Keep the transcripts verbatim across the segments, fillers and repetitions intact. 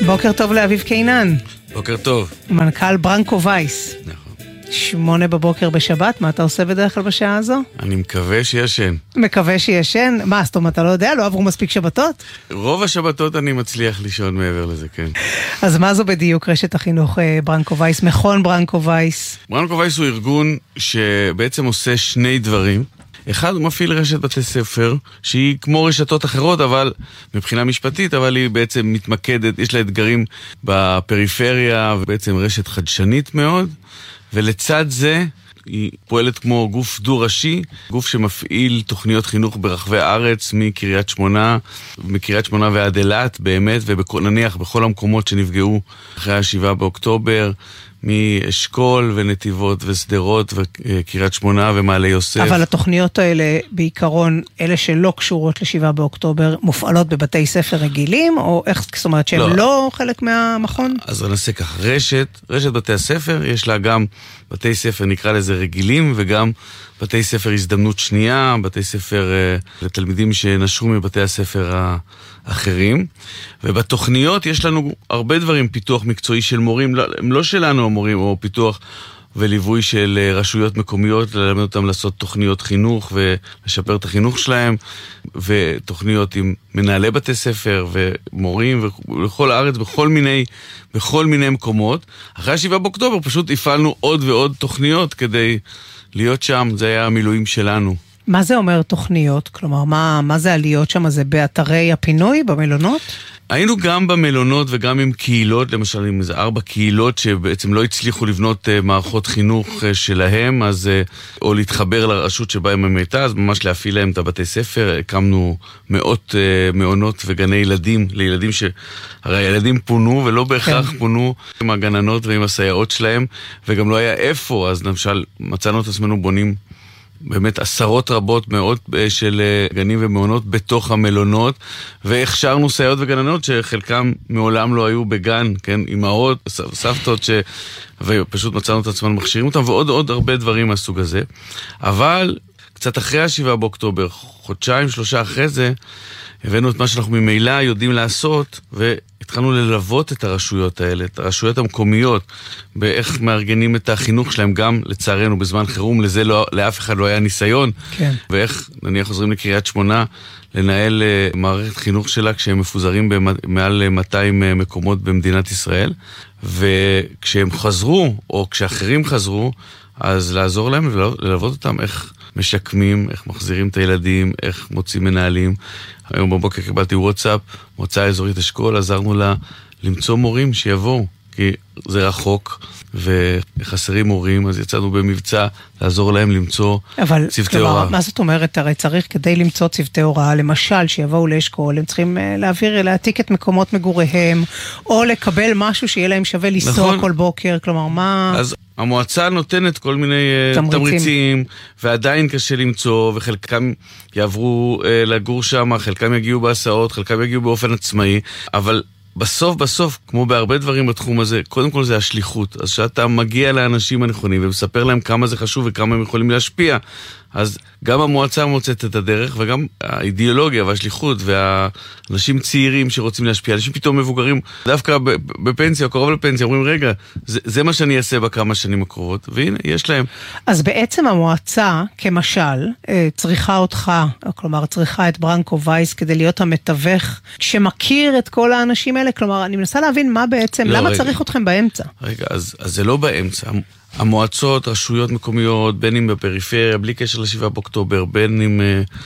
בוקר טוב לאביב קינן. בוקר טוב. מנכ"ל ברנקו וייס. נכון. שמונה בבוקר בשבת, מה אתה עושה בדרך כלל בשעה הזו? אני מקווה שישן. מקווה שישן? מה, זאת אומרת, אתה לא יודע? לא עברו מספיק שבתות? רוב השבתות אני מצליח לישון מעבר לזה, כן. אז מה זו בדיוק רשת החינוך ברנקו וייס, מכון ברנקו וייס? ברנקו וייס הוא ארגון שבעצם עושה שני דברים. אחד, הוא מפעיל רשת בתי ספר, שהיא כמו רשתות אחרות, אבל מבחינה משפטית, אבל היא בעצם מתמקדת, יש לה אתגרים בפריפריה, ובעצם רשת חדשנית מאוד, ולצד זה היא פועלת כמו גוף דו-ראשי, גוף שמפעיל תוכניות חינוך ברחבי הארץ, מקריית שמונה, מקריית שמונה ועד אילת, באמת, ונניח בכל המקומות שנפגעו אחרי השבעה באוקטובר, מאשכול ונתיבות וסדרות וקריית שמונה ומעלה יוסף. אבל התוכניות האלה, בעיקרון, אלה שלא קשורות לשבעה באוקטובר, מופעלות בבתי ספר רגילים, או איך, זאת אומרת שהם לא, לא חלק מהמכון? אז נעשה כך, רשת, רשת בתי הספר, יש לה גם בתי ספר, נקרא לזה רגילים, וגם בתי ספר הזדמנות שנייה, בתי ספר uh, לתלמידים שנשרו מבתי הספר האחרים, ובתוכניות יש לנו הרבה דברים, פיתוח מקצועי של מורים, לא, הם לא שלנו המורים, או פיתוח וליווי של uh, רשויות מקומיות, ללמד אותם לעשות תוכניות חינוך ולשפר את החינוך שלהם, ותוכניות עם מנהלי בתי ספר ומורים ולכל הארץ, בכל מיני, בכל מיני מקומות. אחרי השבעה באוקטובר פשוט הפעלנו עוד ועוד תוכניות כדי להיות שם, זה היה המילואים שלנו. מה זה אומר תוכניות? כלומר, מה, מה זה עליות שם? זה באתרי הפינוי, במלונות? היינו גם במלונות וגם עם קהילות, למשל עם איזה ארבע קהילות שבעצם לא הצליחו לבנות uh, מערכות חינוך uh, שלהם, אז, uh, או להתחבר לרשות שבה הם הייתה, אז ממש להפעיל להם את הבתי ספר, הקמנו מאות uh, מעונות וגני ילדים, לילדים ש... הרי הילדים פונו ולא בהכרח כן. פונו עם הגננות ועם הסייעות שלהם, וגם לא היה איפה, אז למשל מצאנו את עצמנו בונים באמת עשרות רבות מאות של גנים ומעונות בתוך המלונות, והכשרנו סייעות וגננות שחלקם מעולם לא היו בגן, כן, אמהות, סבתות ש... ופשוט מצאנו את עצמנו מכשירים אותם, ועוד עוד הרבה דברים מהסוג הזה. אבל קצת אחרי השבעה באוקטובר, חודשיים, שלושה אחרי זה, הבאנו את מה שאנחנו ממילא יודעים לעשות, והתחלנו ללוות את הרשויות האלה, את הרשויות המקומיות, באיך מארגנים את החינוך שלהם, גם לצערנו בזמן חירום, לזה לא, לאף אחד לא היה ניסיון, כן. ואיך נניח חוזרים לקריית שמונה, לנהל uh, מערכת חינוך שלה, כשהם מפוזרים במעל מאתיים uh, מקומות במדינת ישראל, וכשהם חזרו, או כשאחרים חזרו, אז לעזור להם וללוות אותם, איך משקמים, איך מחזירים את הילדים, איך מוצאים מנהלים. היום בבוקר קיבלתי וואטסאפ, מוצאה אזורית אשכול, עזרנו לה למצוא מורים שיבואו, כי זה רחוק וחסרים מורים, אז יצאנו במבצע לעזור להם למצוא אבל, צוותי כלומר, הוראה. מה זאת אומרת? הרי צריך כדי למצוא צוותי הוראה, למשל שיבואו לאשכול, הם צריכים להעביר, להעתיק את מקומות מגוריהם, או לקבל משהו שיהיה להם שווה לנסוע נכון. כל בוקר, כלומר מה... אז המועצה נותנת כל מיני תמריצים, תמריצים ועדיין קשה למצוא, וחלקם יעברו לגור שם, חלקם יגיעו בהסעות, חלקם יגיעו באופן עצמאי, אבל בסוף בסוף, כמו בהרבה דברים בתחום הזה, קודם כל זה השליחות. אז שאתה מגיע לאנשים הנכונים ומספר להם כמה זה חשוב וכמה הם יכולים להשפיע, אז גם המועצה מוצאת את הדרך, וגם האידיאולוגיה והשליחות והאנשים צעירים שרוצים להשפיע, אנשים פתאום מבוגרים, דווקא בפנסיה או קרוב לפנסיה, אומרים רגע, זה, זה מה שאני אעשה בכמה שנים הקרובות, והנה, יש להם. אז בעצם המועצה, כמשל, צריכה אותך, כלומר, צריכה את ברנקו וייס כדי להיות המתווך שמכיר את כל האנשים האלה, כלומר, אני מנסה להבין מה בעצם, לא, למה רגע. צריך אתכם באמצע? רגע, אז, אז זה לא באמצע. המועצות, רשויות מקומיות, בין אם בפריפריה, בלי קשר לשבעה באוקטובר, בין אם uh,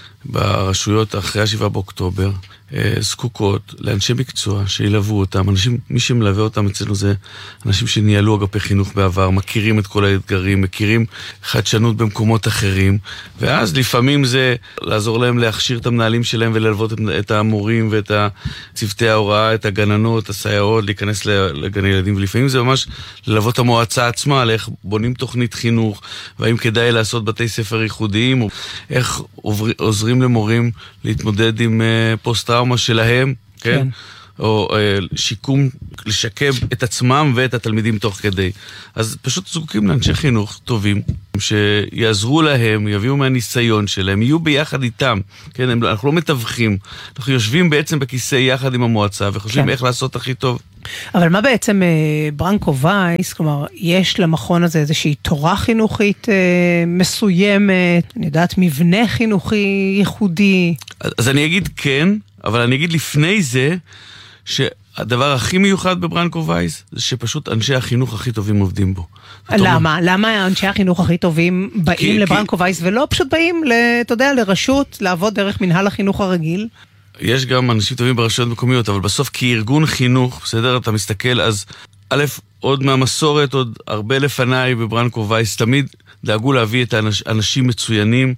ברשויות אחרי השבעה באוקטובר, uh, זקוקות לאנשי מקצוע שילוו אותם. אנשים, מי שמלווה אותם אצלנו זה אנשים שניהלו אגפי חינוך בעבר, מכירים את כל האתגרים, מכירים חדשנות במקומות אחרים, ואז לפעמים זה לעזור להם להכשיר את המנהלים שלהם וללוות את, את המורים ואת צוותי ההוראה, את הגננות, הסייעות, להיכנס לגני ילדים, ולפעמים זה ממש ללוות את המועצה עצמה, לאיך בונים תוכנית חינוך, והאם כדאי לעשות בתי ספר ייחודיים, או איך עוזרים למורים להתמודד עם פוסט-טראומה שלהם, כן? כן. או אה, שיקום, לשקם את עצמם ואת התלמידים תוך כדי. אז פשוט זקוקים לאנשי חינוך טובים, שיעזרו להם, יביאו מהניסיון שלהם, יהיו ביחד איתם. כן, הם, אנחנו לא מתווכים, אנחנו יושבים בעצם בכיסא יחד עם המועצה, וחושבים כן. איך לעשות הכי טוב. אבל מה בעצם ברנקו וייס, כלומר, יש למכון הזה איזושהי תורה חינוכית מסוימת, אני יודעת, מבנה חינוכי ייחודי? אז אני אגיד כן, אבל אני אגיד לפני זה, שהדבר הכי מיוחד בברנקו וייס, זה שפשוט אנשי החינוך הכי טובים עובדים בו. למה? למה אנשי החינוך הכי טובים באים לברנקו וייס, ולא פשוט באים, אתה יודע, לרשות, לעבוד דרך מנהל החינוך הרגיל? יש גם אנשים טובים ברשויות מקומיות, אבל בסוף כארגון חינוך, בסדר, אתה מסתכל, אז א', עוד מהמסורת, עוד הרבה לפניי בברנקו וייס, תמיד דאגו להביא את האנשים מצוינים,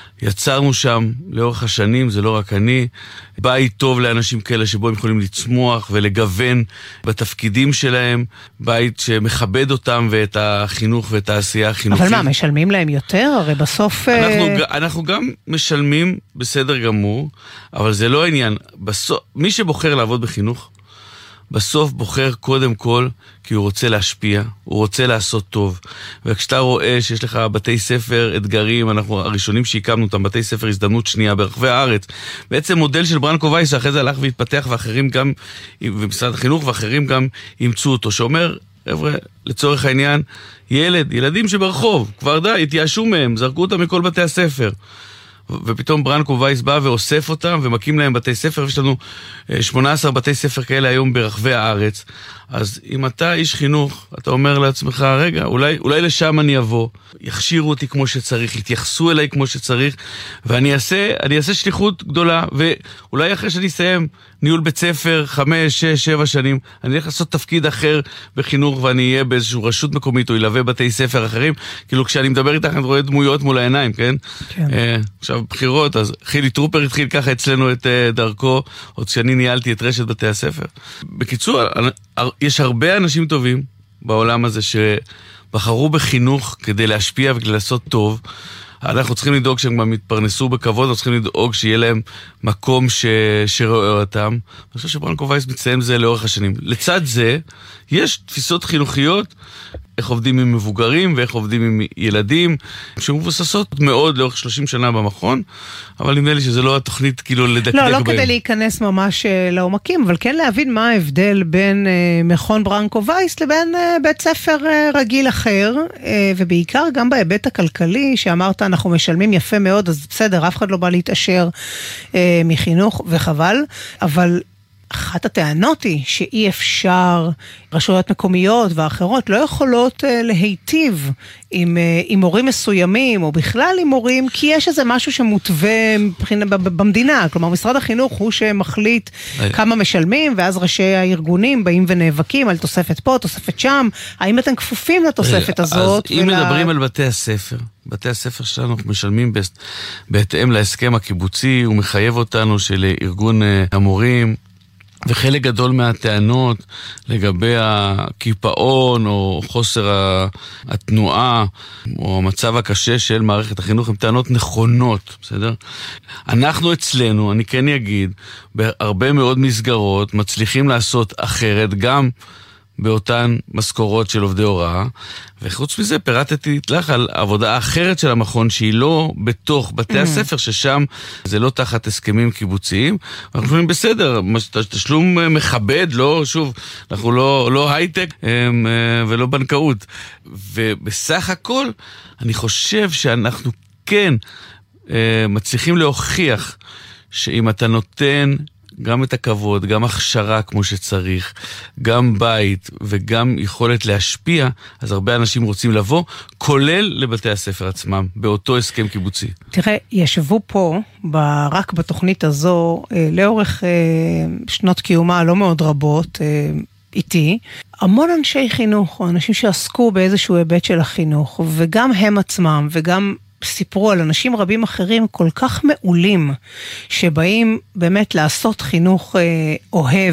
יצרנו שם לאורך השנים, זה לא רק אני, בית טוב לאנשים כאלה שבו הם יכולים לצמוח ולגוון בתפקידים שלהם, בית שמכבד אותם ואת החינוך ואת העשייה החינוכית. אבל מה, משלמים להם יותר? הרי בסוף... אנחנו, אנחנו גם משלמים בסדר גמור, אבל זה לא העניין. בסוף, מי שבוחר לעבוד בחינוך, בסוף בוחר קודם כל כי הוא רוצה להשפיע, הוא רוצה לעשות טוב. וכשאתה רואה שיש לך בתי ספר, אתגרים, אנחנו הראשונים שהקמנו אותם, בתי ספר הזדמנות שנייה ברחבי הארץ, בעצם מודל של ברנקו וייס, אחרי זה הלך והתפתח, ואחרים גם, ומשרד החינוך ואחרים גם אימצו אותו, שאומר, חבר'ה, לצורך העניין, ילד, ילדים שברחוב, כבר די, התייאשו מהם, זרקו אותם מכל בתי הספר. ופתאום ברנקו וייס בא ואוסף אותם ומקים להם בתי ספר, ויש לנו שמונה עשרה בתי ספר כאלה היום ברחבי הארץ. אז אם אתה איש חינוך, אתה אומר לעצמך, רגע, אולי, אולי לשם אני אבוא, יכשירו אותי כמו שצריך, יתייחסו אליי כמו שצריך, ואני אעשה, אני אעשה שליחות גדולה, ואולי אחרי שאני אסיים ניהול בית ספר, חמש, שש, שבע שנים, אני אלך לעשות תפקיד אחר בחינוך, ואני אהיה באיזושהי רשות מקומית, או ילווה בתי ספר אחרים, כאילו כשאני מדבר איתך, אני רואה דמויות מול העיניים, כן? כן. אה, עכשיו, בחירות, אז חילי טרופר התחיל ככה אצלנו את אה, דרכו, עוד שאני ניהלתי את רשת בתי הספר. בקיצור, יש הרבה אנשים טובים בעולם הזה שבחרו בחינוך כדי להשפיע וכדי לעשות טוב. אנחנו צריכים לדאוג שהם גם מתפרנסו בכבוד, אנחנו צריכים לדאוג שיהיה להם מקום ש... שרואה אותם. אני חושב שברנקו וייס מציין זה לאורך השנים. לצד זה, יש תפיסות חינוכיות, איך עובדים עם מבוגרים ואיך עובדים עם ילדים, שמבוססות מאוד לאורך שלושים שנה במכון, אבל נדמה לי שזה לא התוכנית כאילו לדקדק בהם. לא, לא כדי להיכנס ממש לעומקים, אבל כן להבין מה ההבדל בין מכון ברנקו וייס לבין בית ספר רגיל אחר, ובעיקר גם בהיבט הכלכלי, שאמרת אנחנו משלמים יפה מאוד, אז בסדר, אף אחד לא בא להתאשר מחינוך וחבל, אבל אחת הטענות היא שאי אפשר, רשויות מקומיות ואחרות לא יכולות להיטיב עם, עם מורים מסוימים, או בכלל עם מורים, כי יש איזה משהו שמוטווה במדינה. כלומר, משרד החינוך הוא שמחליט כמה משלמים, ואז ראשי הארגונים באים ונאבקים על תוספת פה, תוספת שם. האם אתם כפופים לתוספת הזאת? אז אם מדברים על בתי הספר, בתי הספר שלנו משלמים בהתאם להסכם הקיבוצי, הוא מחייב אותנו של ארגון המורים, וחלק גדול מהטענות לגבי הקיפאון או חוסר התנועה או המצב הקשה של מערכת החינוך הם טענות נכונות, בסדר? אנחנו אצלנו, אני כן אגיד, בהרבה מאוד מסגרות מצליחים לעשות אחרת, גם באותן משכורות של עובדי הוראה, וחוץ מזה פירטתי לך על עבודה אחרת של המכון, שהיא לא בתוך בתי הספר, ששם זה לא תחת הסכמים קיבוציים, אנחנו חושבים בסדר, תשלום מכבד, לא, שוב, אנחנו לא, לא הייטק ולא בנקאות, ובסך הכל אני חושב שאנחנו כן מצליחים להוכיח שאם אתה נותן גם את הכבוד, גם הכשרה כמו שצריך, גם בית וגם יכולת להשפיע, אז הרבה אנשים רוצים לבוא, כולל לבתי הספר עצמם, באותו הסכם קיבוצי. תראה, ישבו פה, רק בתוכנית הזו, לאורך שנות קיומה לא מאוד רבות, איתי, המון אנשי חינוך, או אנשים שעסקו באיזשהו היבט של החינוך, וגם הם עצמם, וגם סיפרו על אנשים רבים אחרים כל כך מעולים, שבאים באמת לעשות חינוך אה, אוהב,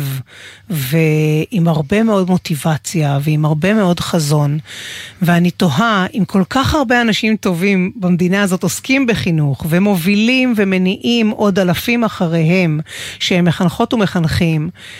ועם הרבה מאוד מוטיבציה, ועם הרבה מאוד חזון, ואני תוהה, אם כל כך הרבה אנשים טובים במדינה הזאת עוסקים בחינוך, ומובילים ומניעים עוד אלפים אחריהם, שהם מחנכות ומחנכים,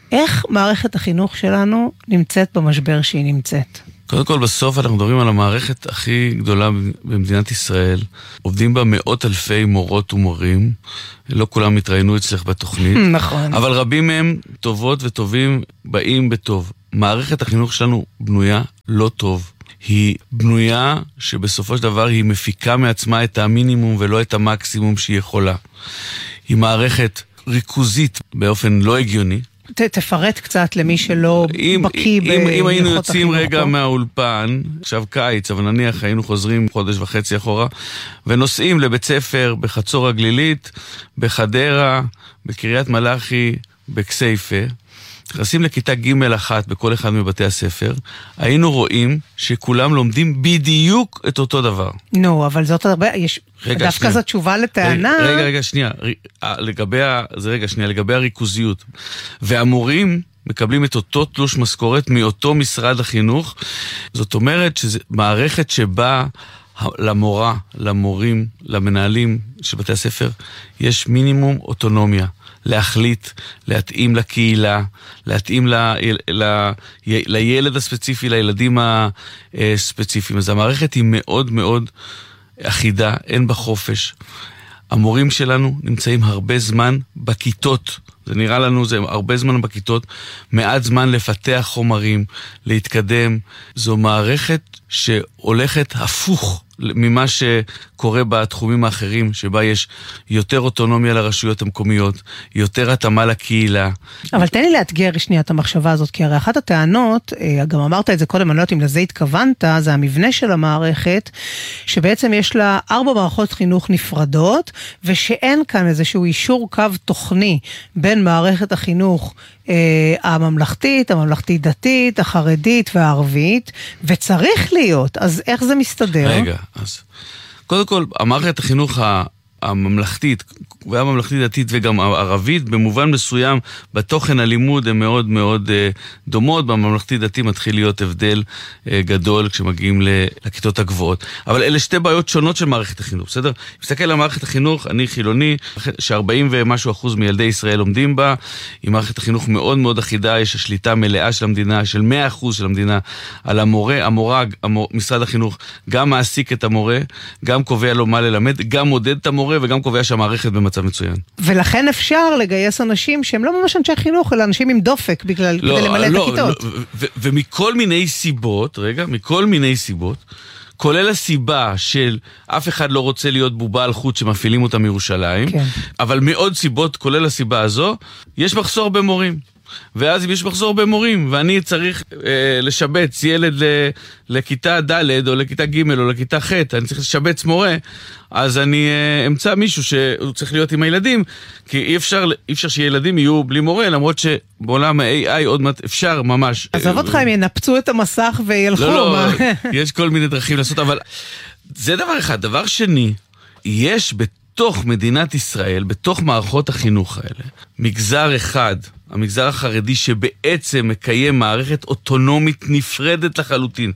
איך מערכת החינוך שלנו נמצאת במשבר שהיא נמצאת? קודם כל, בסוף אנחנו מדברים על המערכת הכי גדולה במדינת ישראל. עובדים בה מאות אלפי מורות ומורים. לא כולם התראינו אצלך בתוכנית. נכון. אבל רבים מהם טובות וטובים באים בטוב. מערכת החינוך שלנו בנויה לא טוב. היא בנויה שבסופו של דבר היא מפיקה מעצמה את המינימום ולא את המקסימום שהיא יכולה. היא מערכת ריכוזית באופן לא הגיוני. ת, תפרט קצת למי שלא בקיא בהלכות החינוך. אם היינו יוצאים רגע מהאולפן, עכשיו קיץ, אבל נניח היינו חוזרים חודש וחצי אחורה, ונוסעים לבית ספר בחצור הגלילית, בחדרה, בקריית מלאכי, בכסייפה, נכנסים לכיתה ג' אחת בכל אחד מבתי הספר, היינו רואים שכולם לומדים בדיוק את אותו דבר. נו, אבל זאת הרבה, יש, דווקא זו תשובה לטענה. רגע, רגע, רגע, שנייה, לגבי, זה רגע, שנייה, לגבי הריכוזיות. והמורים מקבלים את אותו תלוש משכורת מאותו משרד החינוך, זאת אומרת שזו מערכת שבה למורה, למורים, למנהלים של בתי הספר, יש מינימום אוטונומיה. להחליט, להתאים לקהילה, להתאים ל, ל, ל, לילד הספציפי, לילדים הספציפיים. אז המערכת היא מאוד מאוד אחידה, אין בה חופש. המורים שלנו נמצאים הרבה זמן בכיתות, זה נראה לנו, זה הרבה זמן בכיתות, מעט זמן לפתח חומרים, להתקדם. זו מערכת שהולכת הפוך ממה שקורה בתחומים האחרים, שבה יש יותר אוטונומיה לרשויות המקומיות, יותר התאמה לקהילה. אבל תן לי לאתגר שנייה את המחשבה הזאת, כי הרי אחת הטענות, גם אמרת את זה קודם, אני לא יודעת אם לזה התכוונת, זה המבנה של המערכת, שבעצם יש לה ארבע מערכות חינוך נפרדות, ושאין כאן איזשהו אישור קו תוכני בין מערכת החינוך הממלכתית, הממלכתית דתית, החרדית והערבית, וצריך להיות, אז איך זה מסתדר? רגע, אז קודם כל, המערכת החינוך הממלכתית, והממלכתית דתית וגם ערבית, במובן מסוים, בתוכן הלימוד הן מאוד מאוד דומות, בממלכתית דתית מתחיל להיות הבדל גדול כשמגיעים לכיתות הגבוהות. אבל אלה שתי בעיות שונות של מערכת החינוך, בסדר? מסתכל על מערכת החינוך, אני חילוני, ש-ארבעים ומשהו אחוז מילדי ישראל לומדים בה, היא מערכת החינוך מאוד מאוד אחידה, יש השליטה מלאה של המדינה, של מאה אחוז של המדינה, על המורה, המורה, המור, משרד החינוך, גם מעסיק את המורה, גם קובע לו מה ללמד, גם מודד את המורה, וגם קובע שהמערכת במצב מצוין. ולכן אפשר לגייס אנשים שהם לא ממש אנשי חינוך, אלא אנשים עם דופק, בגלל, לא, כדי למלא לא, את הכיתות. לא, ו- ו- ומכל מיני סיבות, רגע, מכל מיני סיבות, כולל הסיבה של אף אחד לא רוצה להיות בובה על חוט שמפעילים אותה מירושלים, כן. אבל מאוד סיבות, כולל הסיבה הזו, יש מחסור במורים. ואז אם יש מחזור במורים, ואני צריך אה, לשבץ ילד ל, לכיתה ד' או לכיתה ג' או לכיתה ח', אני צריך לשבץ מורה, אז אני אה, אמצא מישהו שהוא צריך להיות עם הילדים, כי אי אפשר, אי אפשר שילדים יהיו בלי מורה, למרות שבעולם ה-איי איי עוד מעט אפשר ממש. עזוב אותך, הם ינפצו את המסך וילכו. לא, לא, יש כל מיני דרכים לעשות, אבל זה דבר אחד. דבר שני, יש בתוך מדינת ישראל, בתוך מערכות החינוך האלה, מגזר אחד, המגזר החרדי שבעצם מקיים מערכת אוטונומית נפרדת לחלוטין,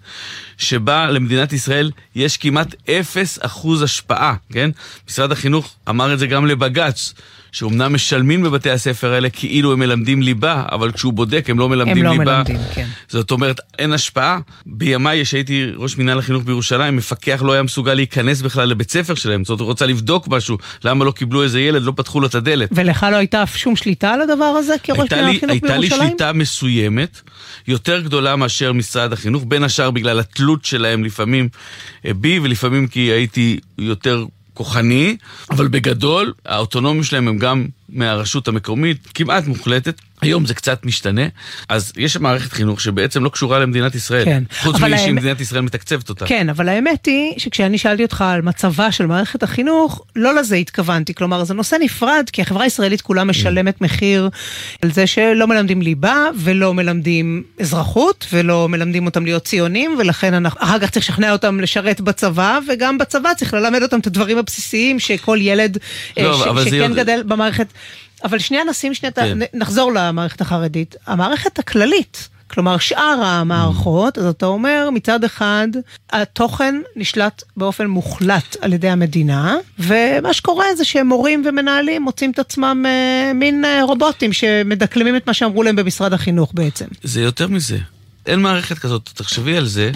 שבה למדינת ישראל יש כמעט אפס אחוז השפעה, כן? משרד החינוך אמר את זה גם לבג"ץ, שאומנם משלמים בבתי הספר האלה כאילו הם מלמדים ליבה, אבל כשהוא בודק הם לא מלמדים הם לא ליבה. מלמדים, כן. זאת אומרת, אין השפעה. בימיי שהייתי ראש מינהל החינוך בירושלים, מפקח לא היה מסוגל להיכנס בכלל לבית ספר שלהם, זאת אומרת, הוא רוצה לבדוק משהו, למה לא קיבלו איזה ילד, לא פתחו לו את הדלת. ולך לא הייתה שום שליטה על הדבר הזה כראש מינהל החינוך בירושלים? הייתה לי שליטה מסוימת, יותר גדולה מאשר משרד החינוך, בין השאר בגלל התלות שלהם לפעמים בי, ולפעמים כי הייתי יותר כוחני, אבל בגדול האוטונומיה שלהם הם גם מהרשות המקומית, כמעט מוחלטת. היום זה קצת משתנה, אז יש מערכת חינוך שבעצם לא קשורה למדינת ישראל, כן. חוץ מי שמדינת ישראל מתקצבת אותה. כן, אבל האמת היא שכשאני שאלתי אותך על מצבה של מערכת החינוך, לא לזה התכוונתי, כלומר זה נושא נפרד, כי החברה הישראלית כולה משלמת מחיר על זה שלא מלמדים ליבה, ולא מלמדים אזרחות, ולא מלמדים אותם להיות ציונים, ולכן אנחנו, אחר כך צריך לשכנע אותם לשרת בצבא, וגם בצבא צריך ללמד אותם את הדברים הבסיסיים, שכל ילד לא, ש- שכן עוד... גדל במערכת. אבל שנייה נשים, שנייה, כן. נחזור למערכת החרדית. המערכת הכללית, כלומר שאר המערכות, אז אתה אומר מצד אחד, התוכן נשלט באופן מוחלט על ידי המדינה, ומה שקורה זה שמורים ומנהלים מוצאים את עצמם אה, מין אה, רובוטים שמדקלמים את מה שאמרו להם במשרד החינוך בעצם. זה יותר מזה. אין מערכת כזאת. תחשבי על זה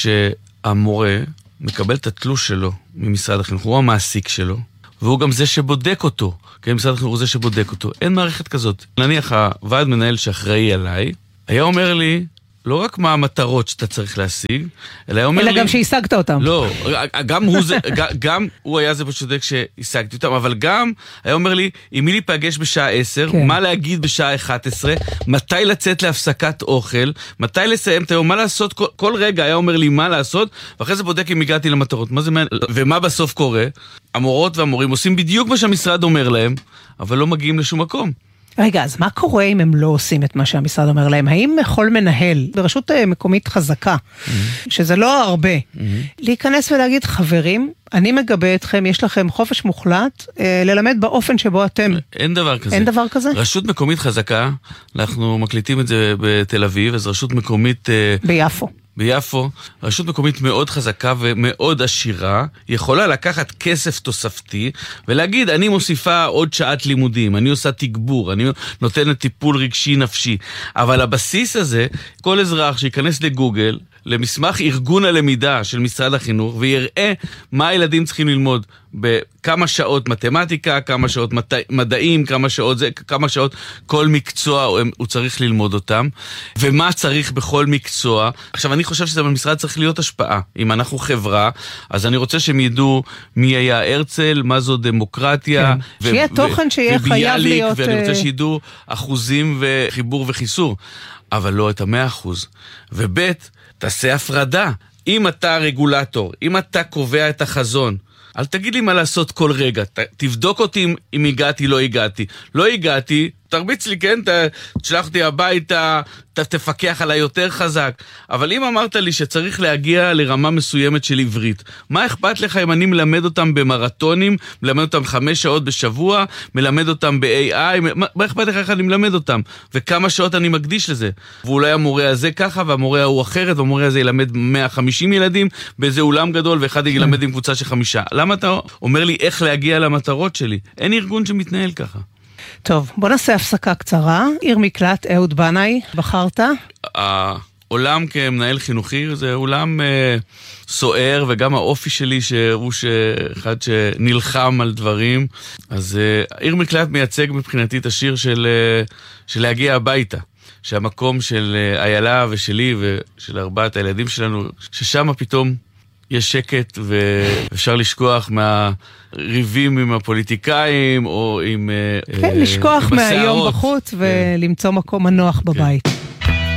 שהמורה מקבל את התלוש שלו ממשרד החינוך, הוא המעסיק שלו, והוא גם זה שבודק אותו, כי משרד החינוך הוא זה שבודק אותו. אין מערכת כזאת. נניח הוועד מנהל שאחראי עליי, היה אומר לי, לא רק מה המטרות שאתה צריך להשיג, אלא היה אומר אלא לי... גם שהשגת אותם. לא, גם הוא, זה, גם הוא היה זה פשוט שהשגתי אותם, אבל גם היה אומר לי, עם מי להיפגש בשעה עשר, כן. מה להגיד בשעה אחת עשרה, מתי לצאת להפסקת אוכל, מתי לסיים את היום, מה לעשות, כל, כל רגע היה אומר לי מה לעשות, ואחרי זה בודק אם הגעתי למטרות. מה זה, ומה בסוף קורה? המורות והמורים עושים בדיוק מה שהמשרד אומר להם, אבל לא מגיעים לשום מקום. רגע, אז מה קורה אם הם לא עושים את מה שהמשרד אומר להם? האם יכול מנהל ברשות מקומית חזקה, mm-hmm. שזה לא הרבה, mm-hmm. להיכנס ולהגיד, חברים, אני מגבה אתכם, יש לכם חופש מוחלט, אה, ללמד באופן שבו אתם... אין דבר כזה. אין דבר כזה? רשות מקומית חזקה, אנחנו מקליטים את זה בתל אביב, אז רשות מקומית... אה, ביפו. ביפו, רשות מקומית מאוד חזקה ומאוד עשירה, יכולה לקחת כסף תוספתי ולהגיד, אני מוסיפה עוד שעת לימודים, אני עושה תגבור, אני נותנת טיפול רגשי נפשי. אבל הבסיס הזה, כל אזרח שיכנס לגוגל, למסמך ארגון הלמידה של משרד החינוך, ויראה מה הילדים צריכים ללמוד בכמה שעות מתמטיקה, כמה שעות מדעים, כמה שעות זה, כמה שעות כל מקצוע הוא צריך ללמוד אותם, ומה צריך בכל מקצוע. עכשיו, אני חושב שזה במשרד צריך להיות השפעה. אם אנחנו חברה, אז אני רוצה שהם ידעו מי היה הרצל, מה זו דמוקרטיה, כן. שיהיה תוכן שיהיה חייב להיות... ואני רוצה שידעו אחוזים וחיבור וחיסור, אבל לא את המאה אחוז. ובית, תעשה הפרדה. אם אתה רגולטור, אם אתה קובע את החזון, אל תגיד לי מה לעשות כל רגע. ת, תבדוק אותי אם, אם הגעתי, לא הגעתי. לא הגעתי, תרביץ לי, כן? ת, תשלח אותי הביתה, ת, תפקח עליי יותר חזק. אבל אם אמרת לי שצריך להגיע לרמה מסוימת של עברית, מה אכפת לך אם אני מלמד אותם במרתונים, מלמד אותם חמש שעות בשבוע, מלמד אותם ב-איי איי, מה, מה אכפת לך איך אני מלמד אותם? וכמה שעות אני מקדיש לזה? ואולי המורה הזה ככה, והמורה ההוא אחרת, והמורה הזה ילמד מאה וחמישים ילדים באיזה אולם גדול, ואחד ילמד עם קבוצה של חמישה. למה אתה אומר לי איך להגיע למטרות שלי? אין ארגון שמתנהל ככה. טוב, בוא נעשה הפסקה קצרה. עיר מקלט, אהוד בנאי, בחרת? העולם כמנהל חינוכי זה עולם אה, סוער, וגם האופי שלי שהוא אחד שנלחם על דברים. אז אה, עיר מקלט מייצג מבחינתי את השיר של, אה, של להגיע הביתה. שהמקום של אה, איילה ושלי ושל ארבעת הילדים שלנו, ששם פתאום יש שקט ואפשר לשכוח מהריבים עם הפוליטיקאים או עם... כן, לשכוח מהיום בחוץ ולמצוא מקום מנוח בבית.